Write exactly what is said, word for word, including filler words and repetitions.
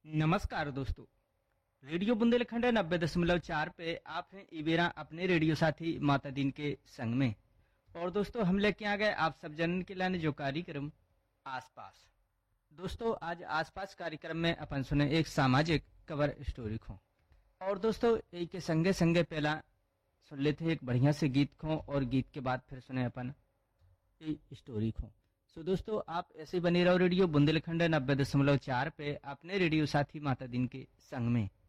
नमस्कार दोस्तों। रेडियो बुंदेलखंड नब्बे दशमलव चार पे आप हैं इवेरा अपने रेडियो साथी माता दीन के संग में। और दोस्तों हम लेके आ गए आप सब जनन के लाने जो कार्यक्रम आसपास। दोस्तों आज आसपास कार्यक्रम में अपन सुने एक सामाजिक कवर स्टोरी को। और दोस्तों एक के संगे संगे पहला सुन लेते एक बढ़िया से गीत को और गीत के बाद फिर सुने अपन स्टोरी को। सो दोस्तों आप ऐसे बने रहो रेडियो बुंदेलखंड नब्बे दशमलव चार पे अपने रेडियो साथी माता दिन के संग में।